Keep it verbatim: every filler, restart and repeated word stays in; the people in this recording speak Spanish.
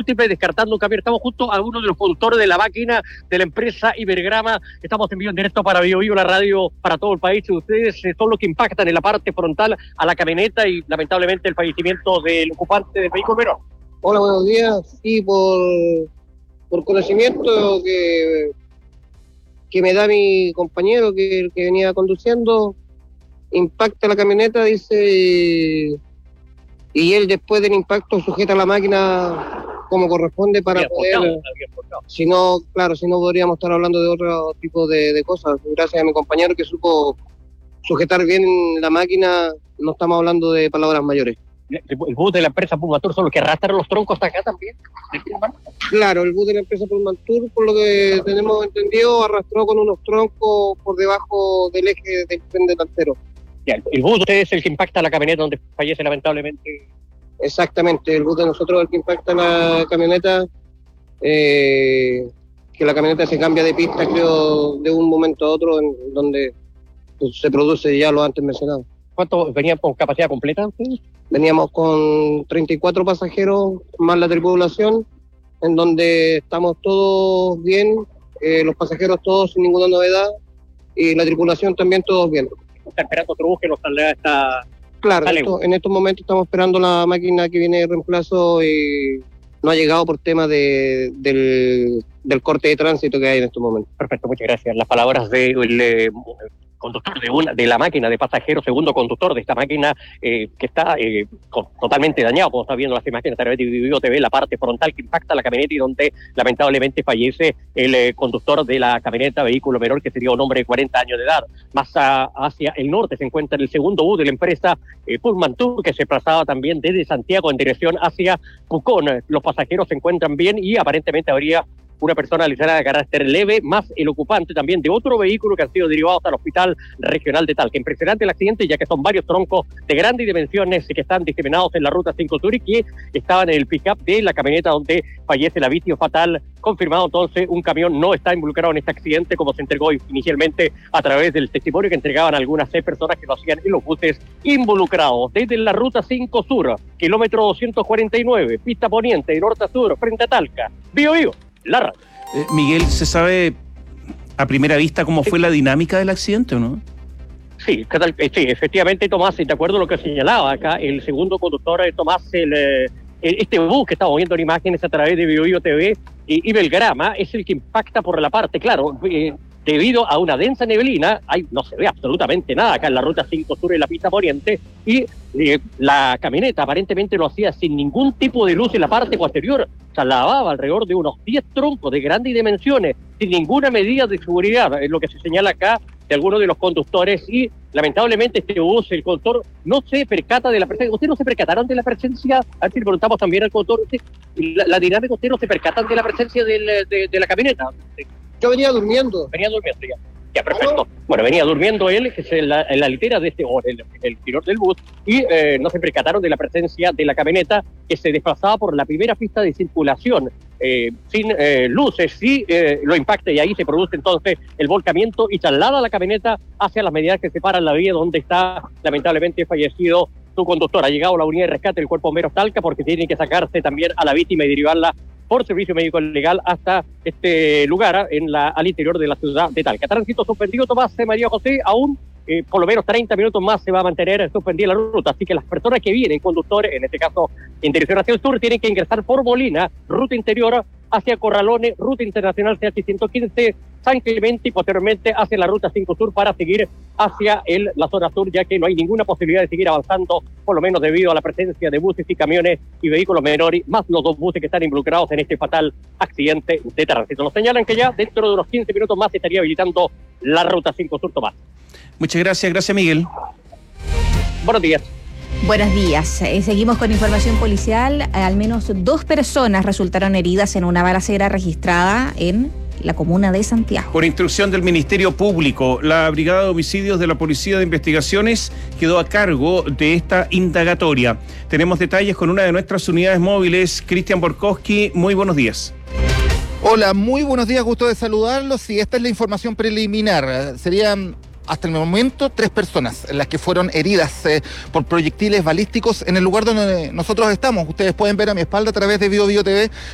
múltiple, descartando un camión. Estamos junto a uno de los conductores de la máquina de la empresa Ibergrama. Estamos en vivo en directo para Bio Bio, la radio para todo el país. Ustedes eh, son los que impactan en la parte frontal a la camioneta y lamentablemente el fallecimiento del ocupante del vehículo menor. Hola, buenos días. Sí, por, por conocimiento que, que me da mi compañero que, que venía conduciendo, impacta la camioneta, dice, y él después del impacto sujeta la máquina como corresponde para Había poder, portado, había portado. si no, claro, si no podríamos estar hablando de otro tipo de, de cosas. Gracias a mi compañero que supo sujetar bien la máquina, no estamos hablando de palabras mayores. El bus de la empresa Pullmantur son los que arrastran los troncos hasta acá también. Claro, el bus de la empresa Pullmantur, por lo que tenemos entendido, arrastró con unos troncos por debajo del eje del tren delantero. Ya, el bus de ustedes es el que impacta la camioneta donde fallece lamentablemente. Exactamente, el bus de nosotros es el que impacta la camioneta, eh, que la camioneta se cambia de pista, creo, de un momento a otro, en donde pues, se produce ya lo antes mencionado. ¿Cuántos venían con capacidad completa ustedes? Veníamos con treinta y cuatro pasajeros más la tripulación, en donde estamos todos bien, eh, los pasajeros todos sin ninguna novedad y la tripulación también todos bien. Está esperando otro bus que nos traslada esta... Claro, esto, en estos momentos estamos esperando la máquina que viene de reemplazo y no ha llegado por tema de, del, del corte de tránsito que hay en estos momentos. Perfecto, muchas gracias. Las palabras del eh, conductor de una de la máquina de pasajeros, segundo conductor de esta máquina eh, que está eh, con, totalmente dañado, como está viendo las imágenes a través de Bio Bio T V, la parte frontal que impacta la camioneta y donde lamentablemente fallece el eh, conductor de la camioneta, vehículo menor, que sería un hombre de cuarenta años de edad. Más a, hacia el norte se encuentra el segundo bus de la empresa eh, Pullmantur, que se desplazaba también desde Santiago en dirección hacia Pucón. Los pasajeros se encuentran bien y aparentemente habría una persona lesionada de carácter leve, más el ocupante también de otro vehículo que han sido derivados al Hospital Regional de Talca. Impresionante el accidente, ya que son varios troncos de grandes dimensiones que están diseminados en la ruta cinco Sur y que estaban en el pick-up de la camioneta donde fallece la víctima fatal. Confirmado entonces, un camión no está involucrado en este accidente, como se entregó inicialmente a través del testimonio que entregaban algunas seis personas que lo hacían en los buses involucrados. Desde la ruta cinco Sur, kilómetro doscientos cuarenta y nueve, pista poniente, de norte a sur, frente a Talca. Bio Bio. La eh, Miguel, ¿se sabe a primera vista cómo fue la dinámica del accidente o no? Sí, ¿qué tal? Sí, efectivamente, Tomás, de acuerdo a lo que señalaba acá, el segundo conductor, Tomás, el, el, este bus que estamos viendo en imágenes a través de Bio Bio T V y, y Belgrama, es el que impacta por la parte, claro, eh, debido a una densa neblina, hay, no se ve absolutamente nada acá en la ruta cinco Sur y la pista poniente, y eh, la camioneta aparentemente lo hacía sin ningún tipo de luz en la parte posterior, trasladaba alrededor de unos diez troncos de grandes dimensiones, sin ninguna medida de seguridad, es lo que se señala acá de algunos de los conductores, y lamentablemente este bus, el conductor, no se percata de la presencia. ¿Ustedes no se percataron de la presencia? A ver si le preguntamos también al conductor, la, la dinámica, ¿ustedes no se percatan de la presencia del, de, de la camioneta? Yo venía durmiendo. Venía durmiendo ya. Ya, perfecto. Bueno, venía durmiendo él, que es en la, en la litera de este, o en el, en el interior del bus, y eh, no se percataron de la presencia de la camioneta que se desplazaba por la primera pista de circulación, eh, sin eh, luces, sí eh, lo impacta y ahí se produce entonces el volcamiento y traslada la camioneta hacia las medidas que separan la vía donde está lamentablemente fallecido su conductor. Ha llegado la unidad de rescate del Cuerpo de Bomberos Talca porque tienen que sacarse también a la víctima y derivarla por servicio médico legal hasta este lugar en la, al interior de la ciudad de Talca. Tránsito suspendido, Tomás, María José, aún eh, por lo menos treinta minutos más se va a mantener suspendida la ruta, así que las personas que vienen, conductores, en este caso en dirección hacia el sur, tienen que ingresar por Molina, ruta interior, hacia Corralones, ruta internacional C H ciento quince, San Clemente y posteriormente hacia la ruta cinco Sur para seguir hacia el, la zona sur, ya que no hay ninguna posibilidad de seguir avanzando, por lo menos debido a la presencia de buses y camiones y vehículos menores, más los dos buses que están involucrados en este fatal accidente de tránsito. Nos señalan que ya dentro de unos quince minutos más se estaría habilitando la ruta cinco Sur, Tomás. Muchas gracias, gracias Miguel. Buenos días. Buenos días. Eh, seguimos con información policial. Al menos dos personas resultaron heridas en una balacera registrada en la comuna de Santiago. Por instrucción del Ministerio Público, la Brigada de Homicidios de la Policía de Investigaciones quedó a cargo de esta indagatoria. Tenemos detalles con una de nuestras unidades móviles, Cristian Borkowski. Muy buenos días. Hola, muy buenos días, gusto de saludarlos. Y esta es la información preliminar. Serían hasta el momento tres personas las que fueron heridas eh, por proyectiles balísticos en el lugar donde nosotros estamos. Ustedes pueden ver a mi espalda a través de Bio Bio T V